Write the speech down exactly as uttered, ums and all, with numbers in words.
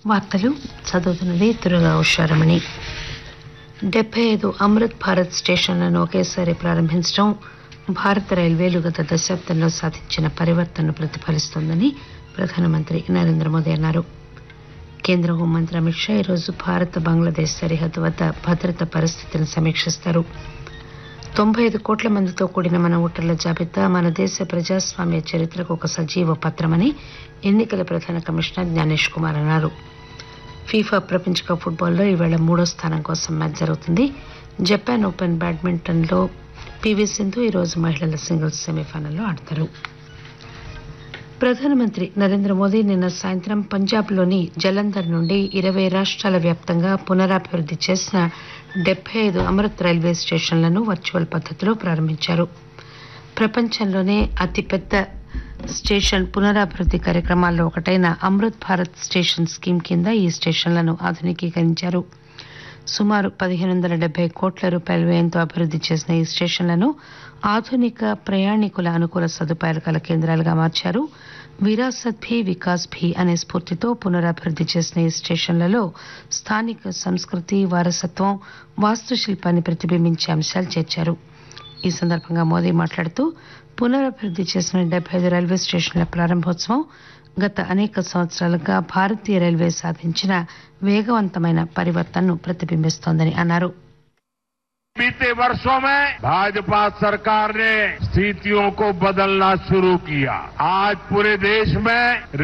వార్తలు చదువుతున్నది దుర్గా ఉషారమణి. డెబ్బై ఐదు అమృత్ భారత్ స్టేషన్లను ఒకేసారి ప్రారంభించడం భారత రైల్వేలు గత దశాబ్దంలో సాధించిన పరివర్తనను ప్రతిఫలిస్తోందని ప్రధానమంత్రి నరేంద్ర మోదీ అన్నారు. కేంద్ర హోంమంత్రి అమిత్ షా ఈరోజు భారత్ బంగ్లాదేశ్ సరిహద్దు వద్ద భద్రతా పరిస్థితిని సమీక్షిస్తారు. తొంభై ఐదు కోట్ల మందితో కూడిన మన ఓటర్ల జాబితా మన దేశ ప్రజాస్వామ్య చరిత్రకు ఒక సజీవ పత్రమని ఎన్నికల ప్రధాన కమిషనర్ జ్ఞానేష్ కుమార్ అన్నారు. ఫీఫా ప్రపంచ కప్ ఫుట్బాల్లో ఈవేళ మూడో స్థానం కోసం మ్యాచ్ జరుగుతుంది. జపాన్ ఓపెన్ బ్యాడ్మింటన్లో పీవీ సింధు ఈరోజు మహిళల సింగిల్స్ సెమీఫైనల్లో ఆడతారు. ప్రధానమంత్రి నరేంద్ర మోదీ నిన్న సాయంత్రం పంజాబ్లోని జలంధర్ నుండి ఇరవై రాష్ట్రాల వ్యాప్తంగా పునరాభివృద్ది చేసిన డెబ్బై ఐదు అమృత్ రైల్వే స్టేషన్లను వర్చువల్ పద్దతిలో ప్రారంభించారు. ప్రపంచంలోనే అతిపెద్ద స్టేషన్ పునరాభివృద్ది కార్యక్రమాల్లో ఒకటైన అమృత్ భారత్ స్టేషన్ స్కీమ్ కింద ఈ స్టేషన్లను ఆధునికీకరించారు. సుమారు పదిహేను వందల డెబ్బై కోట్ల రూపాయల వ్యయంతో అభివృద్ది చేసిన ఈ స్టేషన్లను ఆధునిక ప్రయాణికుల అనుకూల సదుపాయాలు కల కేంద్రాలుగా మార్చారు. విరాసత్ భీ వికాస్ భీ అనే స్ఫూర్తితో పునరాభివృద్ది చేసిన ఈ స్టేషన్లలో స్థానిక సంస్కృతి, వారసత్వం, వాస్తుశిల్పాన్ని ప్రతిబింబించే అంశాలు చేర్చారు. ఈ సందర్భంగా మోదీ మాట్లాడుతూ పునరాభివృద్ది చేసిన డెబ్బై ఐదు రైల్వే స్టేషన్ల ప్రారంభోత్సవం గత అనేక సంవత్సరాలుగా భారతీయ రైల్వే సాధించిన వేగవంతమైన పరివర్తనను ప్రతిబింబిస్తోందని అన్నారు. बीते वर्षों में भाजपा सरकार ने स्थितियों को बदलना शुरू किया. आज पूरे देश में